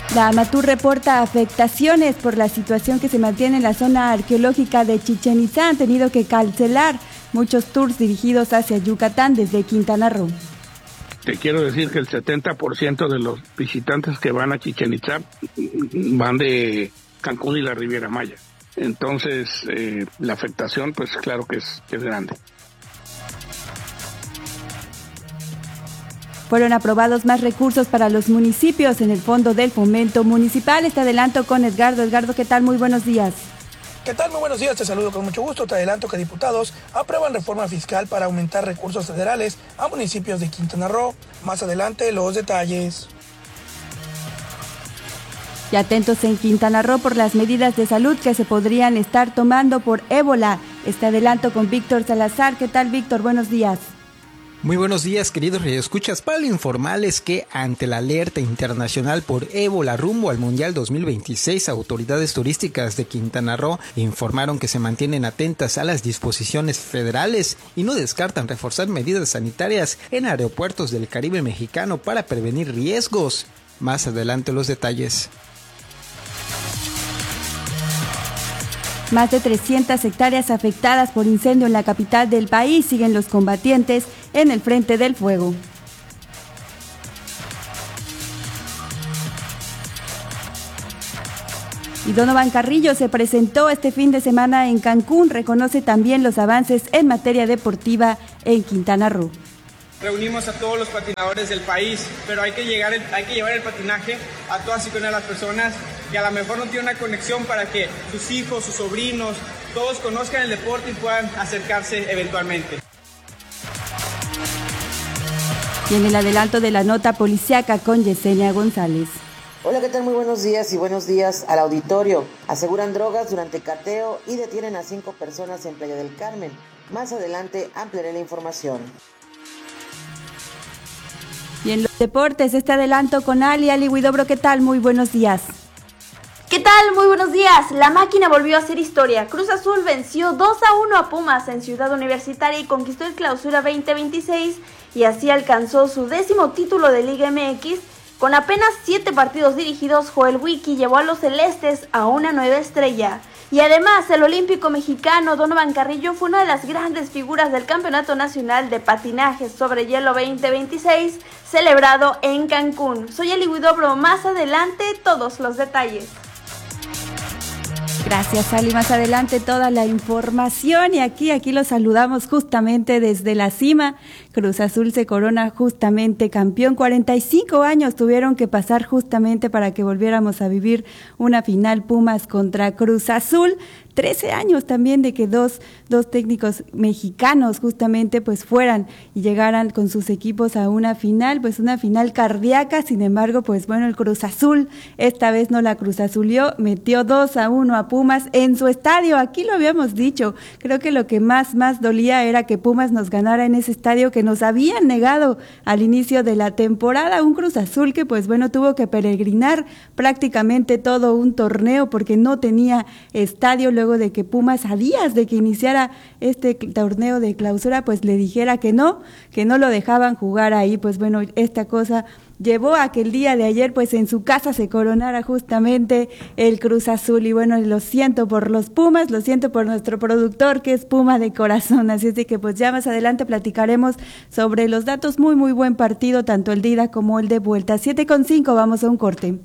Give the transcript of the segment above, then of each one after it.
La AMATUR reporta afectaciones por la situación que se mantiene en la zona arqueológica de Chichén Itzá. Han tenido que cancelar muchos tours dirigidos hacia Yucatán desde Quintana Roo. Te quiero decir que el 70% de los visitantes que van a Chichén Itzá van de Cancún y la Riviera Maya. Entonces, la afectación, pues claro que es grande. Fueron aprobados más recursos para los municipios en el Fondo del Fomento Municipal. Este adelanto con Edgardo. Edgardo, ¿qué tal? Muy buenos días. ¿Qué tal? Muy buenos días, te saludo con mucho gusto. Te adelanto que diputados aprueban reforma fiscal para aumentar recursos federales a municipios de Quintana Roo. Más adelante, los detalles. Y atentos en Quintana Roo por las medidas de salud que se podrían estar tomando por ébola. Este adelanto con Víctor Salazar. ¿Qué tal, Víctor? Buenos días. Muy buenos días, queridos radioescuchas. Para informarles que ante la alerta internacional por ébola rumbo al Mundial 2026, autoridades turísticas de Quintana Roo informaron que se mantienen atentas a las disposiciones federales y no descartan reforzar medidas sanitarias en aeropuertos del Caribe mexicano para prevenir riesgos. Más adelante los detalles. Más de 300 hectáreas afectadas por incendio en la capital del país. Siguen los combatientes en el frente del fuego. Y Donovan Carrillo se presentó este fin de semana en Cancún. Reconoce también los avances en materia deportiva en Quintana Roo. Reunimos a todos los patinadores del país, pero hay que llevar el patinaje a todas y cada una de las personas que a lo mejor no tienen una conexión para que sus hijos, sus sobrinos, todos conozcan el deporte y puedan acercarse eventualmente. Y en el adelanto de la nota policíaca con Yesenia González. Hola, ¿qué tal? Muy buenos días y buenos días al auditorio. Aseguran drogas durante cateo y detienen a 5 personas en Playa del Carmen. Más adelante ampliaré la información. Y en los deportes, este adelanto con Ali Huidobro. ¿Qué tal? Muy buenos días. ¿Qué tal? Muy buenos días. La máquina volvió a hacer historia. Cruz Azul venció 2-1 a Pumas en Ciudad Universitaria y conquistó el Clausura 2026 y así alcanzó su 10º título de Liga MX. Con apenas 7 partidos dirigidos, Joel Wiki llevó a los celestes a una nueva estrella. Y además, el olímpico mexicano Donovan Carrillo fue una de las grandes figuras del Campeonato Nacional de Patinaje sobre Hielo 2026, celebrado en Cancún. Soy Ali Huidobro, más adelante todos los detalles. Gracias, Ali. Más adelante toda la información y aquí los saludamos justamente desde la cima. Cruz Azul se corona justamente campeón. 45 años tuvieron que pasar justamente para que volviéramos a vivir una final Pumas contra Cruz Azul. 13 años también de que dos técnicos mexicanos justamente pues fueran y llegaran con sus equipos a una final, pues una final cardíaca. Sin embargo, pues bueno, el Cruz Azul esta vez no la Cruz Azulió, metió 2-1 a Pumas en su estadio. Aquí lo habíamos dicho, creo que lo que más dolía era que Pumas nos ganara en ese estadio que nos habían negado al inicio de la temporada. Un Cruz Azul que pues bueno tuvo que peregrinar prácticamente todo un torneo porque no tenía estadio, luego de que Pumas a días de que iniciara este torneo de clausura pues le dijera que no lo dejaban jugar ahí. Pues bueno, esta cosa llevó a que el día de ayer pues en su casa se coronara justamente el Cruz Azul. Y bueno, lo siento por los Pumas, lo siento por nuestro productor que es Puma de corazón, así es de que pues ya más adelante platicaremos sobre los datos. Muy buen partido, tanto el de ida como el de vuelta. 7:05, vamos a un corte.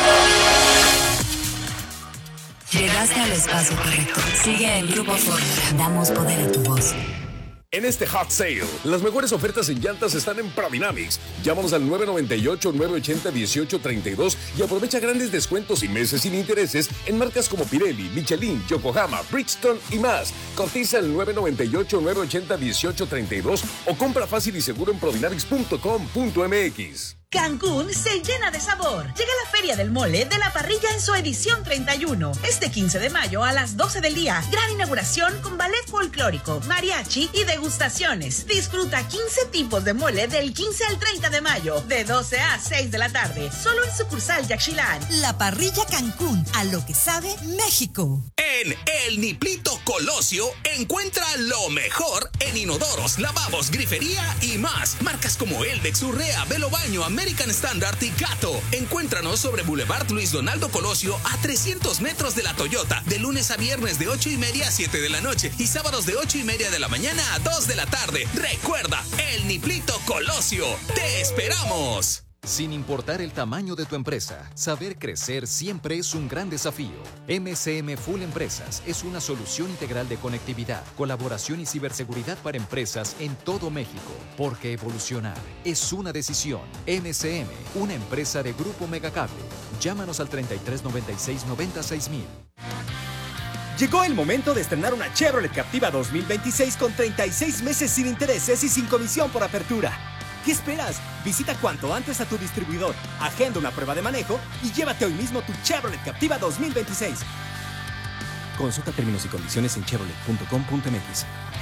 Llegaste al espacio correcto. Sigue en Grupo Fórmula. Damos poder a tu voz. En este Hot Sale, las mejores ofertas en llantas están en Prodynamics. Llámanos al 998-980-1832 y aprovecha grandes descuentos y meses sin intereses en marcas como Pirelli, Michelin, Yokohama, Bridgestone y más. Cotiza al 998-980-1832 o compra fácil y seguro en prodynamics.com.mx. Cancún se llena de sabor. Llega la Feria del Mole de la Parrilla en su edición 31. Este 15 de mayo a las 12 del día. Gran inauguración con ballet folclórico, mariachi y degustaciones. Disfruta 15 tipos de mole del 15 al 30 de mayo, de 12 a 6 de la tarde. Solo en sucursal Yaxchilán. La Parrilla Cancún, a lo que sabe México. En El Niplito Colosio encuentra lo mejor en inodoros, lavabos, grifería y más. Marcas como Eldex, Urrea, Velo Baño, American Standard y Gato. Encuéntranos sobre Boulevard Luis Donaldo Colosio a 300 metros de la Toyota, de lunes a viernes de 8:30 a 7 de la noche y sábados de 8:30 de la mañana a 2 de la tarde. Recuerda, El Niplito Colosio. ¡Te esperamos! Sin importar el tamaño de tu empresa, saber crecer siempre es un gran desafío. MCM Full Empresas es una solución integral de conectividad, colaboración y ciberseguridad para empresas en todo México. Porque evolucionar es una decisión. MCM, una empresa de Grupo Megacable. Llámanos al 3396-96000. Llegó el momento de estrenar una Chevrolet Captiva 2026 con 36 meses sin intereses y sin comisión por apertura. ¿Qué esperas? Visita cuanto antes a tu distribuidor, agenda una prueba de manejo y llévate hoy mismo tu Chevrolet Captiva 2026. Consulta términos y condiciones en chevrolet.com.mx.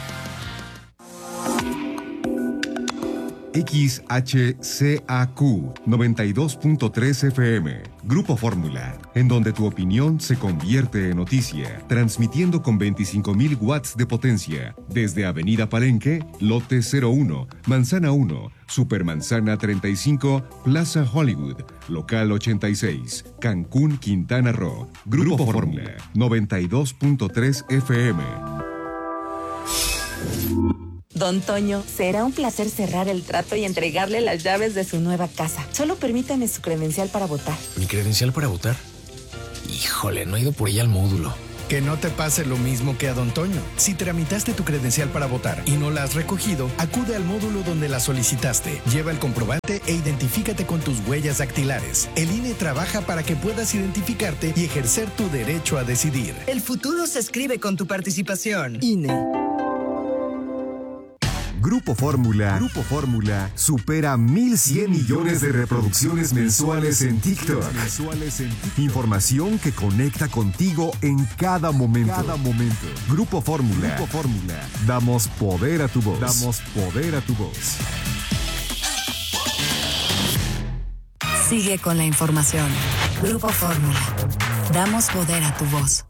XHCAQ 92.3 FM, Grupo Fórmula, en donde tu opinión se convierte en noticia, transmitiendo con 25,000 watts de potencia, desde Avenida Palenque, Lote 01, Manzana 1, Supermanzana 35, Plaza Hollywood, Local 86, Cancún, Quintana Roo. Grupo Fórmula, 92.3 FM. Don Toño, será un placer cerrar el trato y entregarle las llaves de su nueva casa. Solo permítame su credencial para votar. ¿Mi credencial para votar? Híjole, no he ido por ella al módulo. Que no te pase lo mismo que a Don Toño. Si tramitaste tu credencial para votar y no la has recogido, acude al módulo donde la solicitaste. Lleva el comprobante e identifícate con tus huellas dactilares. El INE trabaja para que puedas identificarte y ejercer tu derecho a decidir. El futuro se escribe con tu participación. INE. Grupo Fórmula supera 1,100 millones de reproducciones mensuales en TikTok. Información que conecta contigo en cada momento. Grupo Fórmula. Damos poder a tu voz. Sigue con la información. Grupo Fórmula. Damos poder a tu voz.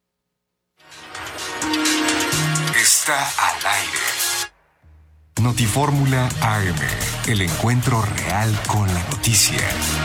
Está al aire. Notifórmula AM, el encuentro real con la noticia.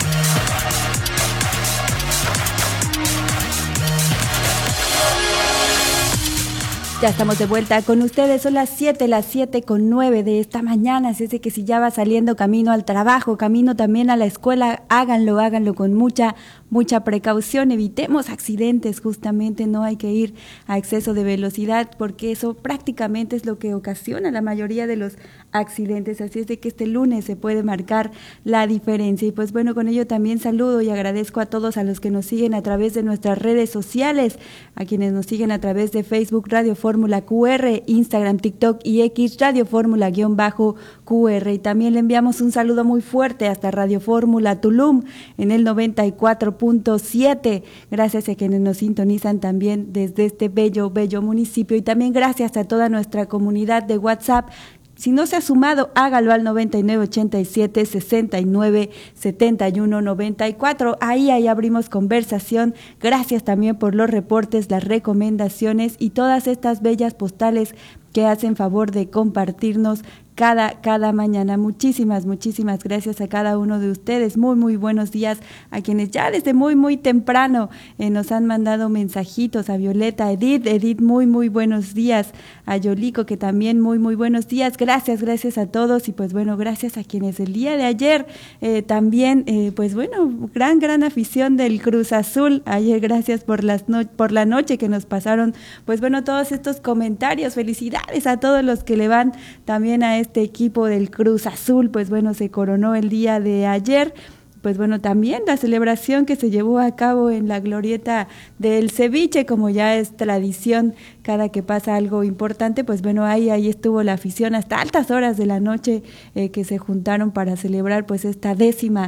Ya estamos de vuelta con ustedes, son las 7:09 de esta mañana, así es de que si ya va saliendo camino al trabajo, camino también a la escuela, háganlo con mucha precaución, evitemos accidentes, justamente no hay que ir a exceso de velocidad porque eso prácticamente es lo que ocasiona la mayoría de los accidentes, así es de que este lunes se puede marcar la diferencia. Y pues bueno, con ello también saludo y agradezco a todos a los que nos siguen a través de nuestras redes sociales, a quienes nos siguen a través de Facebook Radio Fórmula QR, Instagram, TikTok y X Radio Fórmula-QR. Y también le enviamos un saludo muy fuerte hasta Radio Fórmula Tulum en el 94.7. Gracias a quienes nos sintonizan también desde este bello municipio y también gracias a toda nuestra comunidad de WhatsApp. Si no se ha sumado, hágalo al 9987-697194. Ahí abrimos conversación. Gracias también por los reportes, las recomendaciones y todas estas bellas postales que hacen favor de compartirnos cada mañana. Muchísimas gracias a cada uno de ustedes. Muy buenos días a quienes ya desde muy temprano nos han mandado mensajitos. A Violeta, a Edith, muy buenos días. A Yolico, que también muy buenos días. Gracias a todos y pues bueno, gracias a quienes el día de ayer también, pues bueno, gran afición del Cruz Azul. Ayer gracias por la noche que nos pasaron, pues bueno, todos estos comentarios. Felicidades a todos los que le van también a este equipo del Cruz Azul, pues bueno, se coronó el día de ayer. Pues bueno, también la celebración que se llevó a cabo en la glorieta del ceviche, como ya es tradición cada que pasa algo importante, pues bueno, ahí estuvo la afición hasta altas horas de la noche que se juntaron para celebrar pues esta 10ª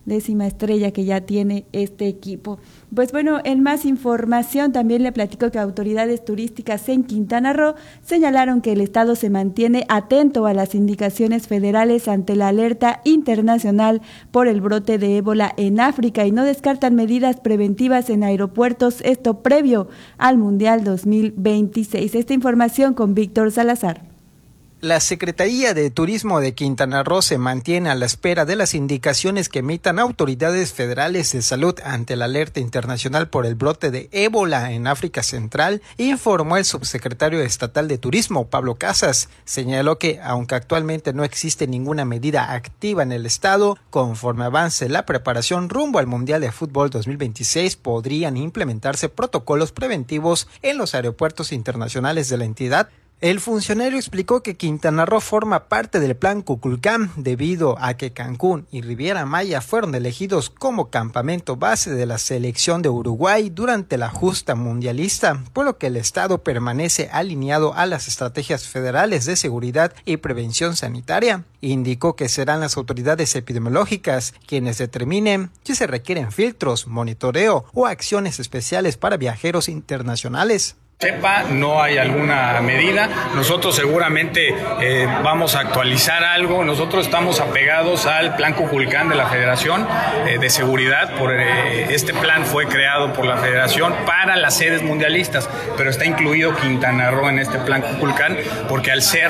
estrella que ya tiene este equipo. Pues bueno, en más información también le platico que autoridades turísticas en Quintana Roo señalaron que el estado se mantiene atento a las indicaciones federales ante la alerta internacional por el brote de ébola en África y no descartan medidas preventivas en aeropuertos, esto previo al Mundial 2026. Esta información con Víctor Salazar. La Secretaría de Turismo de Quintana Roo se mantiene a la espera de las indicaciones que emitan autoridades federales de salud ante la alerta internacional por el brote de ébola en África Central, informó el subsecretario estatal de Turismo, Pablo Casas. Señaló que, aunque actualmente no existe ninguna medida activa en el estado, conforme avance la preparación rumbo al Mundial de Fútbol 2026, podrían implementarse protocolos preventivos en los aeropuertos internacionales de la entidad. El funcionario explicó que Quintana Roo forma parte del Plan Kukulcán debido a que Cancún y Riviera Maya fueron elegidos como campamento base de la selección de Uruguay durante la justa mundialista, por lo que el estado permanece alineado a las estrategias federales de seguridad y prevención sanitaria. Indicó que serán las autoridades epidemiológicas quienes determinen si se requieren filtros, monitoreo o acciones especiales para viajeros internacionales. Sepa, no hay alguna medida. Nosotros seguramente vamos a actualizar algo. Nosotros estamos apegados al Plan Kukulcán de la Federación de Seguridad. Este plan fue creado por la Federación para las sedes mundialistas, pero está incluido Quintana Roo en este Plan Kukulcán porque al ser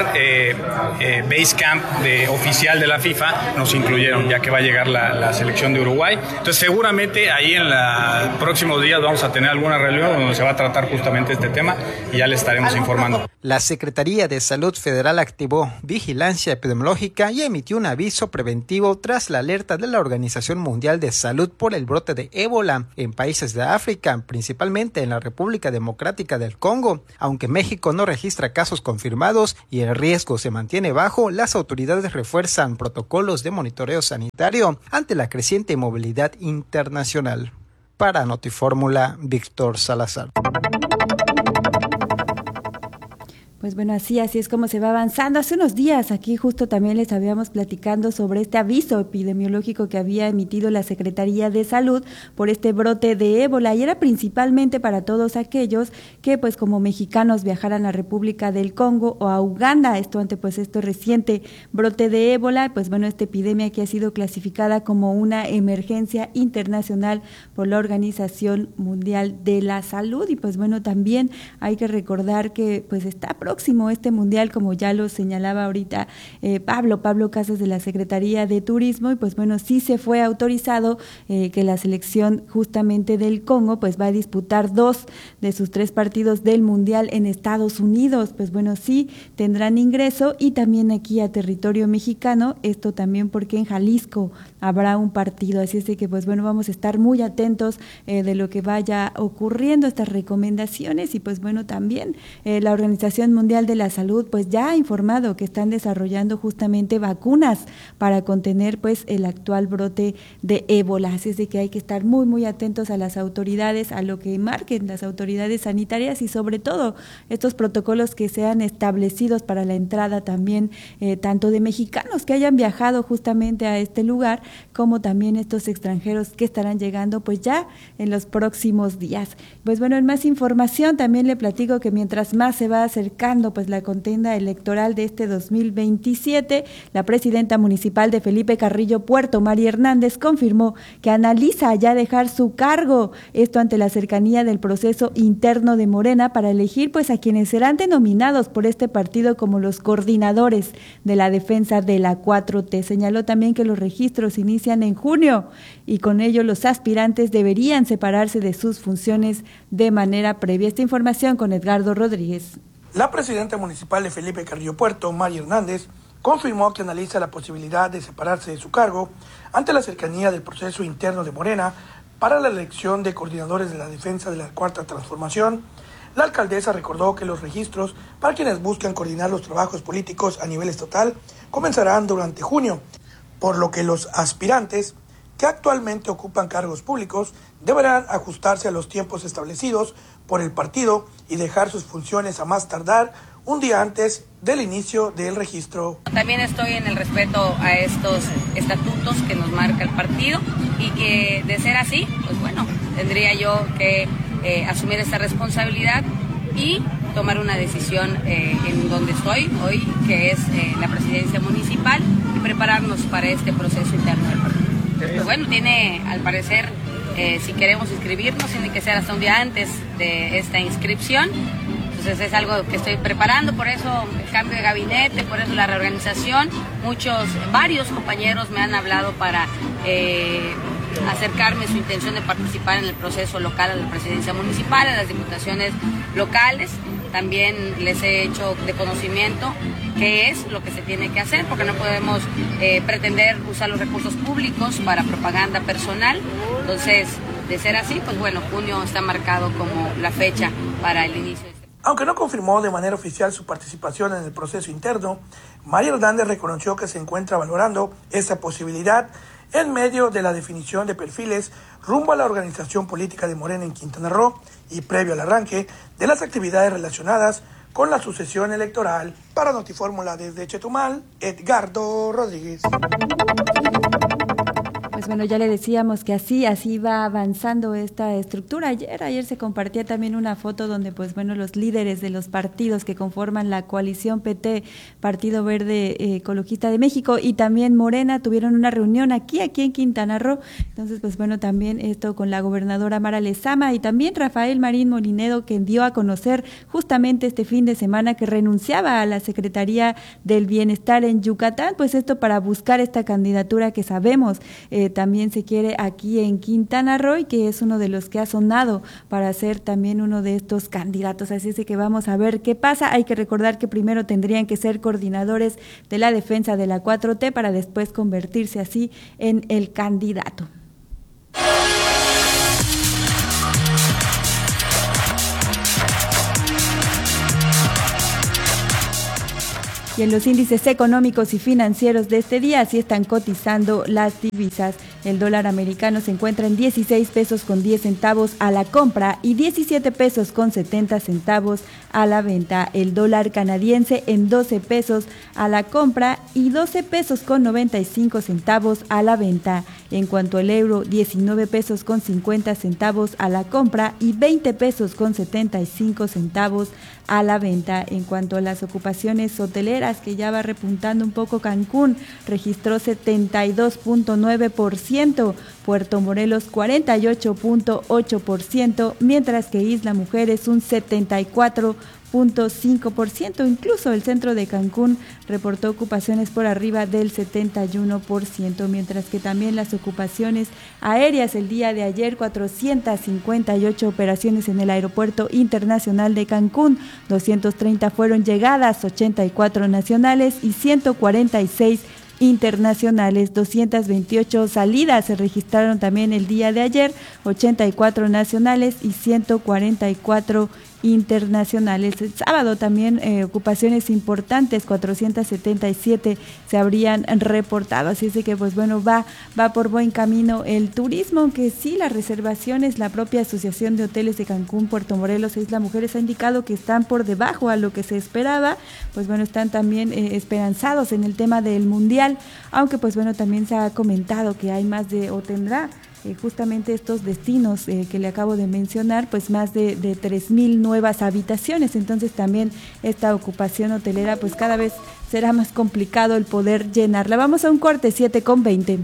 base camp oficial de la FIFA nos incluyeron, ya que va a llegar la selección de Uruguay. Entonces seguramente ahí en los próximos días vamos a tener alguna reunión donde se va a tratar justamente este tema y ya le estaremos informando. La Secretaría de Salud Federal activó vigilancia epidemiológica y emitió un aviso preventivo tras la alerta de la Organización Mundial de Salud por el brote de ébola en países de África, principalmente en la República Democrática del Congo. Aunque México no registra casos confirmados y el riesgo se mantiene bajo, las autoridades refuerzan protocolos de monitoreo sanitario ante la creciente movilidad internacional. Para Notifórmula, Víctor Salazar. Pues bueno, así es como se va avanzando. Hace unos días aquí justo también les habíamos platicando sobre este aviso epidemiológico que había emitido la Secretaría de Salud por este brote de ébola y era principalmente para todos aquellos que pues como mexicanos viajaran a República del Congo o a Uganda, esto ante pues este reciente brote de ébola, pues bueno, esta epidemia que ha sido clasificada como una emergencia internacional por la Organización Mundial de la Salud y pues bueno, también hay que recordar que pues está próximo este mundial, como ya lo señalaba ahorita Pablo Casas de la Secretaría de Turismo, y pues bueno, sí se fue autorizado que la selección justamente del Congo pues va a disputar 2 de sus 3 partidos del mundial en Estados Unidos, pues bueno, sí tendrán ingreso y también aquí a territorio mexicano, esto también porque en Jalisco habrá un partido, así es de que pues bueno, vamos a estar muy atentos de lo que vaya ocurriendo, estas recomendaciones y pues bueno, también la Organización Mundial de la Salud pues ya ha informado que están desarrollando justamente vacunas para contener pues el actual brote de ébola, así es de que hay que estar muy atentos a las autoridades, a lo que marquen las autoridades sanitarias y sobre todo estos protocolos que sean establecidos para la entrada también tanto de mexicanos que hayan viajado justamente a este lugar como también estos extranjeros que estarán llegando pues ya en los próximos días. Pues bueno, en más información también le platico que mientras más se va acercando pues la contienda electoral de este 2027, la presidenta municipal de Felipe Carrillo Puerto, Mari Hernández, confirmó que analiza ya dejar su cargo, esto ante la cercanía del proceso interno de Morena para elegir pues a quienes serán denominados por este partido como los coordinadores de la defensa de la 4T. Señaló también que los registros inician en junio y con ello los aspirantes deberían separarse de sus funciones de manera previa. Esta información con Edgardo Rodríguez. La presidenta municipal de Felipe Carrillo Puerto, Mari Hernández, confirmó que analiza la posibilidad de separarse de su cargo ante la cercanía del proceso interno de Morena para la elección de coordinadores de la defensa de la Cuarta Transformación. La alcaldesa recordó que los registros para quienes buscan coordinar los trabajos políticos a nivel estatal comenzarán durante junio, por lo que los aspirantes que actualmente ocupan cargos públicos deberán ajustarse a los tiempos establecidos por el partido y dejar sus funciones a más tardar un día antes del inicio del registro. También estoy en el respeto a estos estatutos que nos marca el partido y que de ser así, pues bueno, tendría yo que asumir esta responsabilidad y tomar una decisión en donde estoy hoy, que es la presidencia municipal, y prepararnos para este proceso interno del partido. Pues bueno, tiene, al parecer, si queremos inscribirnos, tiene que ser hasta un día antes de esta inscripción. Entonces es algo que estoy preparando, por eso el cambio de gabinete, por eso la reorganización. Varios compañeros me han hablado para acercarme su intención de participar en el proceso local a la presidencia municipal, a las diputaciones locales. También les he hecho de conocimiento qué es lo que se tiene que hacer, porque no podemos pretender usar los recursos públicos para propaganda personal. Entonces, de ser así, pues bueno, junio está marcado como la fecha para el inicio. Aunque no confirmó de manera oficial su participación en el proceso interno, Mari Hernández reconoció que se encuentra valorando esa posibilidad en medio de la definición de perfiles rumbo a la organización política de Morena en Quintana Roo y previo al arranque de las actividades relacionadas con la sucesión electoral. Para Notifórmula desde Chetumal, Edgardo Rodríguez. Pues bueno, ya le decíamos que así va avanzando esta estructura. Ayer se compartía también una foto donde, pues bueno, los líderes de los partidos que conforman la coalición PT, Partido Verde Ecologista de México y también Morena tuvieron una reunión aquí en Quintana Roo. Entonces, pues bueno, también esto con la gobernadora Mara Lezama y también Rafael Marín Molinedo, que dio a conocer justamente este fin de semana que renunciaba a la Secretaría del Bienestar en Yucatán, pues esto para buscar esta candidatura que sabemos también se quiere aquí en Quintana Roo y que es uno de los que ha sonado para ser también uno de estos candidatos. Así es que vamos a ver qué pasa. Hay que recordar que primero tendrían que ser coordinadores de la defensa de la 4T para después convertirse así en el candidato. Y en los índices económicos y financieros de este día, así están cotizando las divisas. El dólar americano se encuentra en 16 pesos con 10 centavos a la compra y 17 pesos con 70 centavos a la venta. El dólar canadiense en 12 pesos a la compra y 12 pesos con 95 centavos a la venta. En cuanto al euro, 19 pesos con 50 centavos a la compra y 20 pesos con 75 centavos a la venta. En cuanto a las ocupaciones hoteleras, que ya va repuntando un poco, Cancún registró 72.9%, Puerto Morelos 48.8%, mientras que Isla Mujeres un 74.5%. Incluso el centro de Cancún reportó ocupaciones por arriba del 71%, mientras que también las ocupaciones aéreas el día de ayer, 458 operaciones en el Aeropuerto Internacional de Cancún, 230 fueron llegadas, 84 nacionales y 146 internacionales. 228 salidas se registraron también el día de ayer, 84 nacionales y 144 internacionales. El sábado también ocupaciones importantes, 477 se habrían reportado, así es de que pues bueno, va por buen camino el turismo, aunque sí las reservaciones, la propia Asociación de Hoteles de Cancún, Puerto Morelos e Isla Mujeres ha indicado que están por debajo a lo que se esperaba. Pues bueno, están también esperanzados en el tema del Mundial, aunque pues bueno, también se ha comentado que hay más o tendrá justamente estos destinos que le acabo de mencionar, pues más de 3,000 nuevas habitaciones. Entonces también esta ocupación hotelera, pues cada vez será más complicado el poder llenarla. Vamos a un corte, 7:20.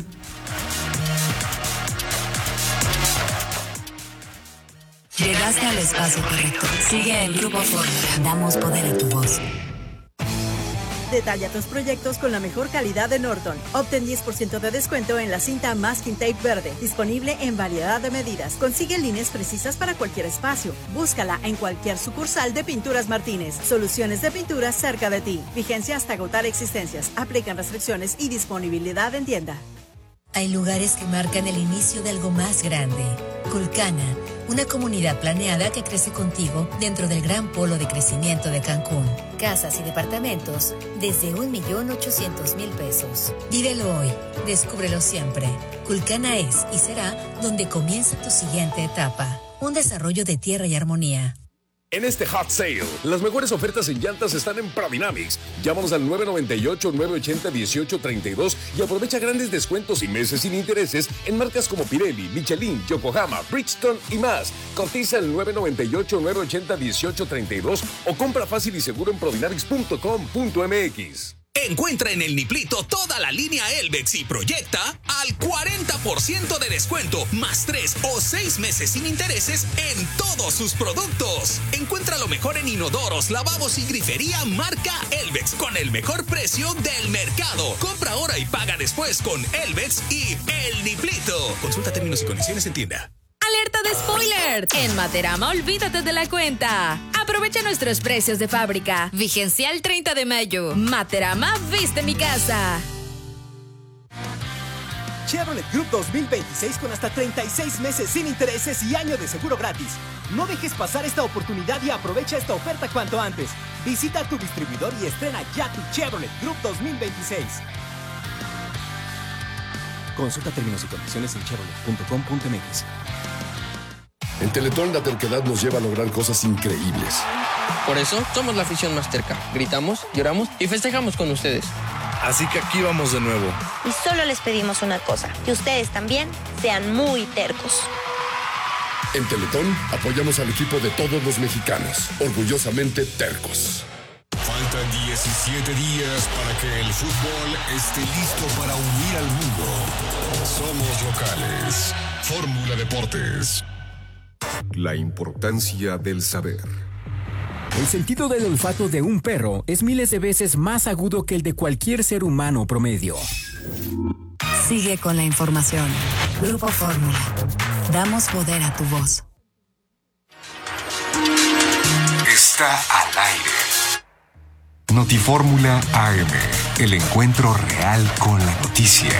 Llegaste al espacio correcto. Sigue el Grupo Fórmula. Damos poder a tu voz. Detalla tus proyectos con la mejor calidad de Norton. Obtén 10% de descuento en la cinta Masking Tape verde, disponible en variedad de medidas. Consigue líneas precisas para cualquier espacio. Búscala en cualquier sucursal de Pinturas Martínez. Soluciones de pintura cerca de ti. Vigencia hasta agotar existencias. Aplican restricciones y disponibilidad en tienda. Hay lugares que marcan el inicio de algo más grande. Culcana, una comunidad planeada que crece contigo dentro del gran polo de crecimiento de Cancún. Casas y departamentos desde 1.800.000 pesos. Vívelo hoy, descúbrelo siempre. Culcana es y será donde comienza tu siguiente etapa. Un desarrollo de Tierra y Armonía. En este hot sale, las mejores ofertas en llantas están en Prodynamics. Llámanos al 998-980-1832 y aprovecha grandes descuentos y meses sin intereses en marcas como Pirelli, Michelin, Yokohama, Bridgestone y más. Cotiza al 998-980-1832 o compra fácil y seguro en prodynamics.com.mx. Encuentra en el Niplito toda la línea Elvex y Proyecta al 40% de descuento, más 3 o 6 meses sin intereses en todos sus productos. Encuentra lo mejor en inodoros, lavabos y grifería marca Elvex con el mejor precio del mercado. Compra ahora y paga después con Elvex y el Niplito. Consulta términos y condiciones en tienda. ¡Alerta de spoiler! En Materama, olvídate de la cuenta. Aprovecha nuestros precios de fábrica. Vigencia el 30 de mayo. Materama, viste mi casa. Chevrolet Group 2026 con hasta 36 meses sin intereses y año de seguro gratis. No dejes pasar esta oportunidad y aprovecha esta oferta cuanto antes. Visita tu distribuidor y estrena ya tu Chevrolet Group 2026. Consulta términos y condiciones en chevrolet.com.mx. En Teletón la terquedad nos lleva a lograr cosas increíbles. Por eso somos la afición más terca. Gritamos, lloramos y festejamos con ustedes. Así que aquí vamos de nuevo. Y solo les pedimos una cosa, que ustedes también sean muy tercos. En Teletón apoyamos al equipo de todos los mexicanos, orgullosamente tercos. Faltan 17 días para que el fútbol esté listo para unir al mundo. Somos locales. Fórmula Deportes. La importancia del saber. El sentido del olfato de un perro es miles de veces más agudo que el de cualquier ser humano promedio. Sigue con la información. Grupo Fórmula. Damos poder a tu voz. Está al aire. Notifórmula AM. El encuentro real con la noticia.